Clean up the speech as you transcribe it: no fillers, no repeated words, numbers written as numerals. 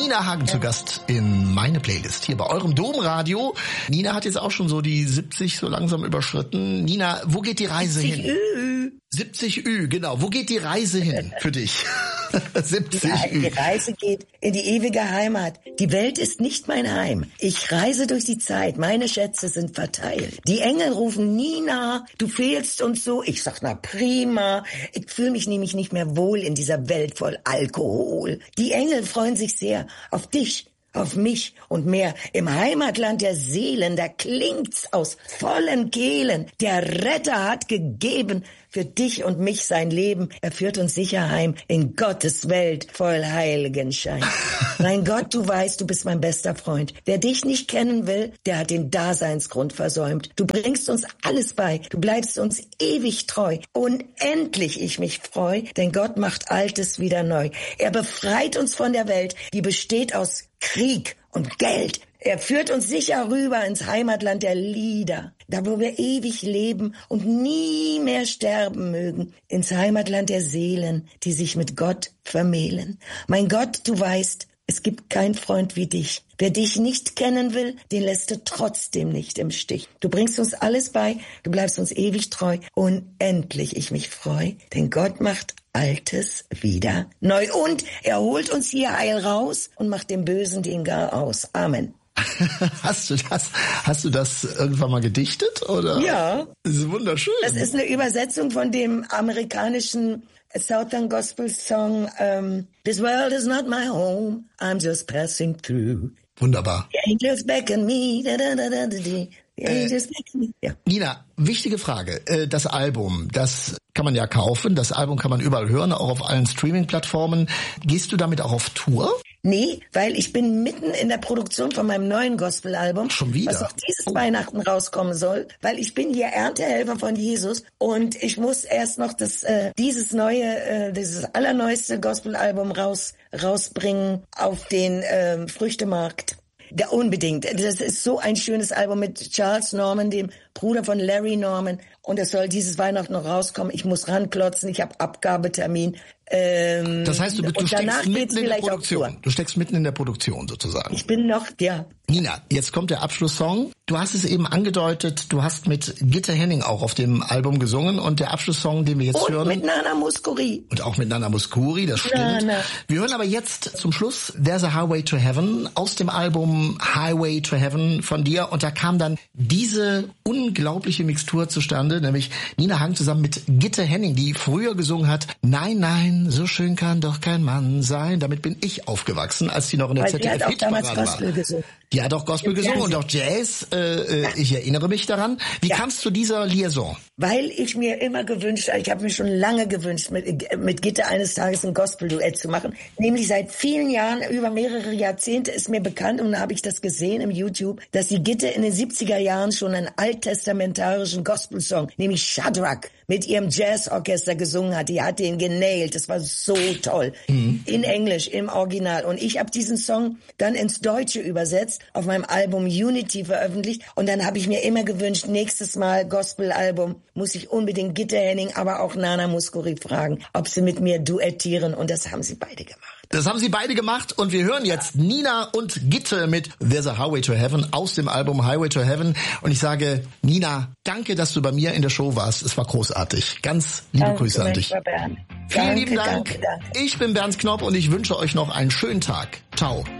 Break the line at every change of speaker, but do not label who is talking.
Nina Hagen zu Gast in meine Playlist hier bei eurem Domradio. Nina hat jetzt auch schon so die 70 so langsam überschritten. Nina, wo geht die Reise hin? 70 Ü, genau. Wo geht die Reise hin für dich? 70 Ü.
Die Reise geht in die ewige Heimat. Die Welt ist nicht mein Heim. Ich reise durch die Zeit. Meine Schätze sind verteilt. Die Engel rufen, Nina, du fehlst uns so. Ich sag, na prima. Ich fühle mich nämlich nicht mehr wohl in dieser Welt voll Alkohol. Die Engel freuen sich sehr auf dich, auf mich und mehr. Im Heimatland der Seelen, da klingt's aus vollen Kehlen. Der Retter hat gegeben für dich und mich sein Leben. Er führt uns sicher heim in Gottes Welt voll Heiligenschein. Mein Gott, du weißt, du bist mein bester Freund. Wer dich nicht kennen will, der hat den Daseinsgrund versäumt. Du bringst uns alles bei. Du bleibst uns ewig treu. Unendlich ich mich freu, denn Gott macht Altes wieder neu. Er befreit uns von der Welt, die besteht aus Krieg und Geld. Er führt uns sicher rüber ins Heimatland der Lieder, da wo wir ewig leben und nie mehr sterben mögen, ins Heimatland der Seelen, die sich mit Gott vermählen. Mein Gott, du weißt, es gibt keinen Freund wie dich. Wer dich nicht kennen will, den lässt du trotzdem nicht im Stich. Du bringst uns alles bei, du bleibst uns ewig treu. Unendlich ich mich freu, denn Gott macht Altes wieder neu. Und er holt uns hier heil raus und macht dem Bösen den gar aus. Amen.
Hast du das irgendwann mal gedichtet, oder?
Ja.
Das ist wunderschön.
Das ist eine Übersetzung von dem amerikanischen Southern Gospel Song, This world is not my home, I'm just passing through.
Wunderbar.
The angels beckon me, da da da da da. The angels beckon me. Ja.
Nina, wichtige Frage. Das Album, das kann man ja kaufen, das Album kann man überall hören, auch auf allen Streaming-Plattformen. Gehst du damit auch auf Tour?
Nee, weil ich bin mitten in der Produktion von meinem neuen Gospel-Album,
schon wieder?
Was noch dieses Weihnachten rauskommen soll, weil ich bin hier Erntehelfer von Jesus und ich muss erst noch dieses allerneueste Gospel-Album rausbringen auf den Früchtemarkt. Ja, unbedingt. Das ist so ein schönes Album mit Charles Norman, dem Bruder von Larry Norman. Und es soll dieses Weihnachten noch rauskommen. Ich muss ranklotzen, ich habe Abgabetermin.
Das heißt, du steckst mitten in der Produktion. Du steckst mitten in der Produktion sozusagen.
Ich bin noch, ja.
Nina, jetzt kommt der Abschlusssong. Du hast es eben angedeutet, du hast mit Gitte Henning auch auf dem Album gesungen und der Abschlusssong, den wir jetzt hören.
Und mit Nana Mouskouri.
Und auch mit Nana Mouskouri, das stimmt.
Nana.
Wir hören aber jetzt zum Schluss There's a Highway to Heaven aus dem Album Highway to Heaven von dir und da kam dann diese unglaubliche Mixtur zustande, nämlich Nina Hagen zusammen mit Gitte Henning, die früher gesungen hat, Nein, nein, so schön kann doch kein Mann sein. Damit bin ich aufgewachsen, als die noch in der ZDF-Hitparade war. Die hat auch Gospel gesungen und auch Jazz. Ich erinnere mich daran. Wie kamst du zu dieser Liaison?
Weil ich mir immer gewünscht habe, ich habe mir schon lange gewünscht, mit Gitte eines Tages ein Gospel-Duett zu machen. Nämlich seit vielen Jahren, über mehrere Jahrzehnte ist mir bekannt und da habe ich das gesehen im YouTube, dass die Gitte in den 70er Jahren schon einen alttestamentarischen Gospel-Song, nämlich Shadrach, mit ihrem Jazzorchester gesungen hat. Die hat den genailt. Das war so toll. In Englisch, im Original. Und ich habe diesen Song dann ins Deutsche übersetzt, auf meinem Album Unity veröffentlicht. Und dann habe ich mir immer gewünscht, nächstes Mal Gospel-Album muss ich unbedingt Gitte Henning, aber auch Nana Mouskouri fragen, ob sie mit mir duettieren. Und das haben sie beide gemacht.
Das haben sie beide gemacht und wir hören jetzt Nina und Gitte mit There's a Highway to Heaven aus dem Album Highway to Heaven. Und ich sage, Nina, danke, dass du bei mir in der Show warst. Es war großartig. Ganz liebe Grüße an dich. Vielen lieben Dank. Ich bin Bernd Knopp und ich wünsche euch noch einen schönen Tag. Ciao.